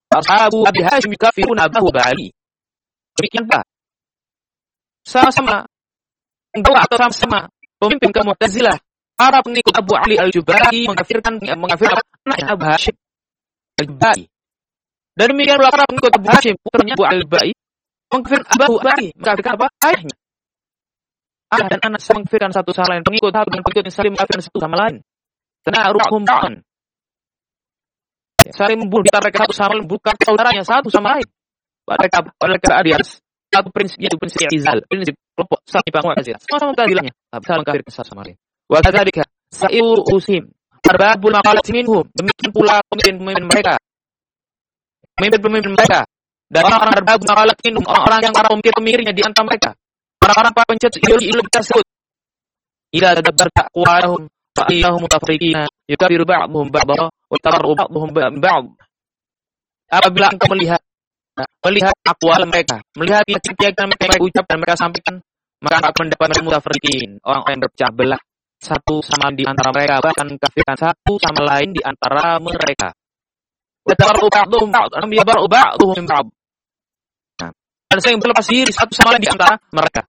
ashabu Abi Hashim kafiruna Abu Bali. Demikian Pak. Sama-sama membawa atau sama-sama pemimpin kaum Mu'tazilah, para pengikut Abu Ali Al-Jubai mengkafirkan anaknya Abu Hashim Al-Jubai. Dan demikian pula para pengikut Abu Hashim, putranya Abu Al-Jubai, mengkafirkan Abu Bali, mengkafirkan apa? Ayahnya. Ayah dan anak mengkafirkan satu sama lain, pengikut satu dan pengikut yang saling mengkafirkan satu sama lain. Karena ruhum ba'an. Saling membunuh di antara mereka satu sama lain, bukan saudaranya satu sama lain. Mereka di atas satu prinsip, yaitu prinsip i'tizal, prinsip kelompok sami Mu'tazilah. Sama-sama mengkafirkannya, saling mengkafirkan satu sama lain. Wa kadzalika sa'iru usim arbabul maqalati minhum, demikian pula pemimpin mereka. Pemimpin mereka dan orang-orang arbabul maqalati minhum, orang-orang yang para pemikir-pemikirnya di antara mereka. Orang-orang para pencetus ideologi tersebut. Ila tadabbarta aqwalahum fa innahum mutafarriqina yukabiru ba'dhum ba'dha wa tabarru ba'dhum ba'd. Apabila engkau melihat aqwal mereka, melihat keyakinan mereka ucapkan mereka sampaikan, maka akan mendapat mereka mutafarriqin, orang-orang yang berpecah belah satu sama di antara mereka, bahkan mengkafirkan satu sama lain di antara mereka. Wa tabarru ba'dhum ba'd, lam yabarru ba'dhum min ba'd. Dan saya berlepas diri satu sama lain di antara mereka.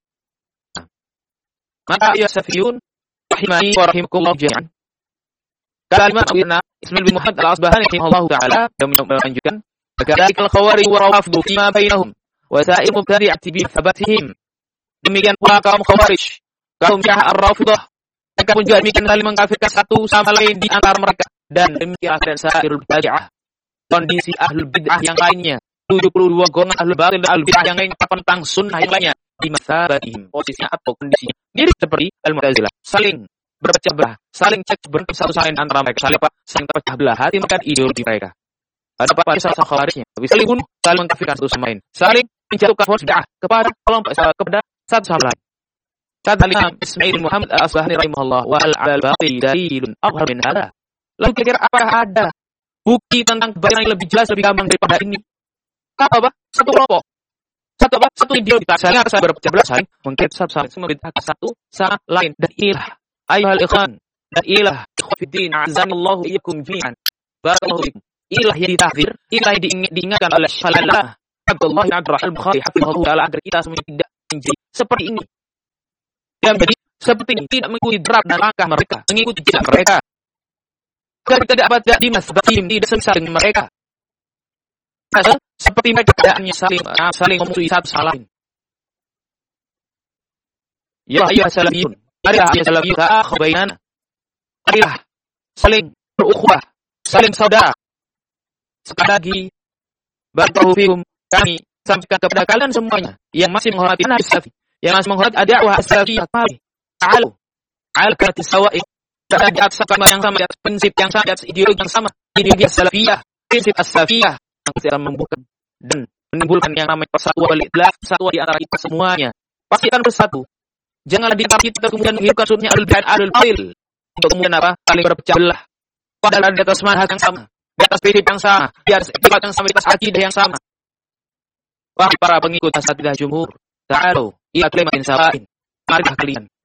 Maka ya Safiyun rahimani wa rahimakumullah jami'an. Kala Imam Ismail bin Muhammad Al-Asbahani rahimahullah ta'ala yang melanjutkan, "Kadzalika al-khawarij wa rawafdu fima bainahum wa sa'ir mubtadi'ati bi thabatihim." Demikian pula kaum Khawarij, kaum Syiah Ar-Rafidhah, mereka pun juga demikian saling mengkafirkan satu sama lain di antara mereka. Dan demikian akan sa'irul bid'ah, kondisi ahlul bid'ah yang lainnya. 72 golongan ahlul batil dan ahlul bid'ah yang lainnya tentang sunnah yang lainnya di masabatihim, posisinya atau kondisinya mirip seperti Al-Mu'tazilah, saling berpecah belah, saling cek berantem satu sama lain antara mereka, saling terpecah belah hati mereka, ideologi mereka. Ada apa salah Khawarijnya, tapi saling bunuh, saling mengkafirkan satu sama lain, saling menjatuhkan bid'ah kepada kelompok kepada satu sama lain. Kata Imam Ismail bin Muhammad Al-Asbahani rahimahullah, wa al-batil dalilun adhhar min hadha. Lalu kira-kira apakah ada bukti tentang kebatilan yang lebih jelas, lebih gampang daripada ini? Apa? Satu kelompok. Satu ideologi saling berpecah belah, saling mengkritik satu sama lain, membedakan satu sama lain. Dan ilah ayyuhal ikhwan, dan ilah ikhwafiddin azanallahu iyyakum jami'an. Barakallahu fikum. Ilah yang ditahdzir, ilah yang diingatkan oleh Syaikhullah Abdullah bin Abdurrahman Al-Bukhari hafizahullah taala agar kita semua tidak menjadi seperti ini. Dan jadi seperti ini, tidak mengikuti derap dan langkah mereka, mengikuti jejak mereka. Agar kita dapat di masbatihim, tidak semisal dengan mereka. Seperti mereka keadaannya saling memusuhi satu sama lain. Ya ayyuhas salafiyun, marilah ya salafiyun ta'akhu bainana. Marilah saling berukhuwah, saling saudara. Sekali lagi, barakallahu fikum, kami sampaikan kepada kalian semuanya yang masih menghormati manhaj salafi, yang masih menghormati ad-da'wah as-salafiyah, ta'alu al-katis sawa'i, berada di atas kalimat yang sama, di atas prinsip yang sama, di atas ideologi yang sama, ideologi as-salafiyah, prinsip as-salafiyah yang kita membuka dan menimbulkan yang namanya persatuan persatuan di antara kita semuanya. Pasti akan bersatu. Janganlah di antara kita kemudian menghidupkan sunnahnya ahlul batil untuk kemudian saling berpecah belah. Padahal di atas manhaj yang sama, di atas prinsip yang sama, di atas etikat yang sama, di atas akidah yang sama. Wahai para pengikut asatidzah jumhur, ta'alu ila kalimatin sawa'in. Marilah kalian